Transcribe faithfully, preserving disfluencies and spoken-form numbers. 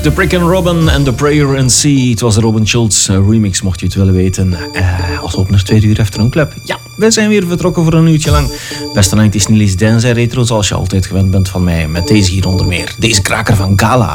The Prick and Robin en The Prayer in Sea. Het was de Robin Schulz remix, mocht je het willen weten. Uh, als opener tweede uur Afternoon Club. Ja, we zijn weer vertrokken voor een uurtje lang. Beste nineties Nilly's Dance en Retro, zoals je altijd gewend bent van mij. Met deze hier onder meer. Deze kraker van Gala.